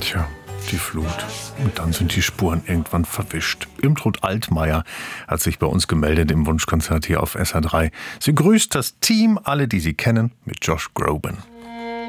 Tja, die Flut. Und dann sind die Spuren irgendwann verwischt. Irmtrud Altmaier hat sich bei uns gemeldet im Wunschkonzert hier auf SR3. Sie grüßt das Team, alle, die sie kennen, mit Josh Groban.